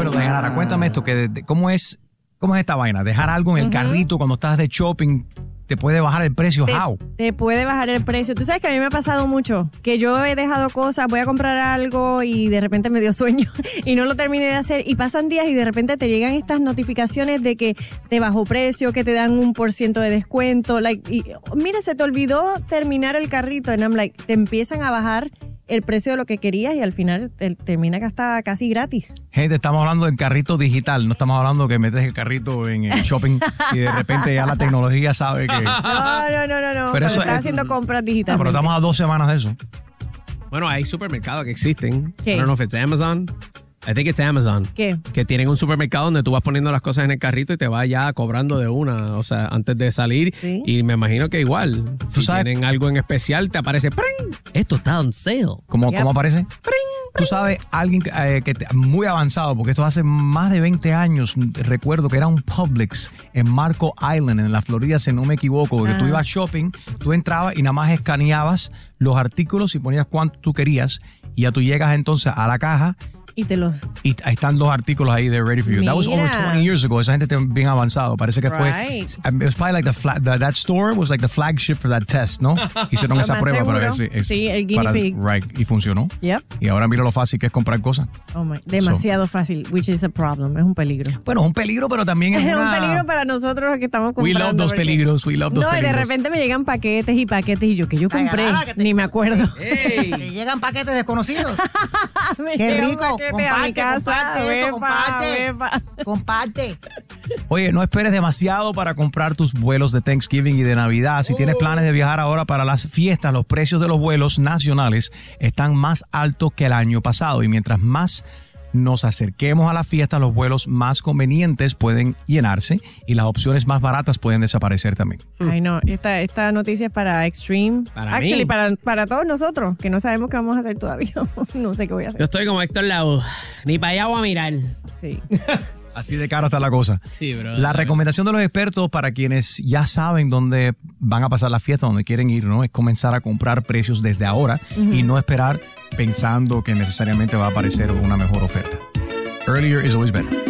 Bueno, Dayanara, cuéntame esto, ¿cómo es esta vaina? Dejar algo en el carrito cuando estás de shopping, ¿te puede bajar el precio? ¿How? Te puede bajar el precio. Tú sabes que a mí me ha pasado mucho, que yo he dejado cosas, voy a comprar algo y de repente me dio sueño y no lo terminé de hacer y pasan días y de repente te llegan estas notificaciones de que te bajó precio, que te dan 1% de descuento. Mira, se te olvidó terminar el carrito and I'm like, te empiezan a bajar el precio de lo que querías y al final termina que está casi gratis. Gente, estamos hablando del carrito digital, no estamos hablando que metes el carrito en el shopping y de repente ya la tecnología sabe que... No. Pero eso estás haciendo compras digitales. Pero estamos a 2 semanas de eso. Bueno, hay supermercados que existen. ¿Qué? I don't know if it's Amazon. I think it's Amazon. ¿Qué? Que tienen un supermercado donde tú vas poniendo las cosas en el carrito y te va ya cobrando de una, o sea, antes de salir. ¿Sí? Y me imagino que igual, si tienen algo en especial, te aparece ¡pring! Esto está on sale. ¿Cómo aparece? ¡Pring! Tú sabes, alguien muy avanzado, porque esto hace más de 20 años, recuerdo que era un Publix en Marco Island, en la Florida, si no me equivoco, que tú ibas shopping, tú entrabas y nada más escaneabas los artículos y ponías cuánto tú querías y ya tú llegas entonces a la caja. Y ahí están los artículos ahí, they're ready for you. Mira. That was over 20 years ago. Esa gente está bien avanzado. Parece que fue... It was probably like that store was like the flagship for that test, ¿no? Hicieron esa prueba para ver si... Sí, el guinea pig. Right, y funcionó. Yep. Y ahora mira lo fácil que es comprar cosas. Demasiado fácil, which is a problem. Es un peligro. Bueno, es un peligro, pero también es un peligro para nosotros los que estamos comprando. We love those peligros. Y de repente me llegan paquetes y yo compré, ni me acuerdo. Te llegan paquetes desconocidos. Qué rico. Comparte. Oye, no esperes demasiado para comprar tus vuelos de Thanksgiving y de Navidad. Si tienes planes de viajar ahora para las fiestas, los precios de los vuelos nacionales están más altos que el año pasado. Y mientras más nos acerquemos a la fiesta, los vuelos más convenientes pueden llenarse y las opciones más baratas pueden desaparecer también. Ay, no, esta noticia es para Extreme. Para todos nosotros, que no sabemos qué vamos a hacer todavía. No sé qué voy a hacer. Yo estoy como Héctor Lavoe, ni para allá voy a mirar. Sí. Así de caro está la cosa. Sí, bro. La recomendación de los expertos para quienes ya saben dónde van a pasar la fiesta, dónde quieren ir, ¿no? Es comenzar a comprar precios desde ahora y no esperar pensando que necesariamente va a aparecer una mejor oferta. Earlier is always better.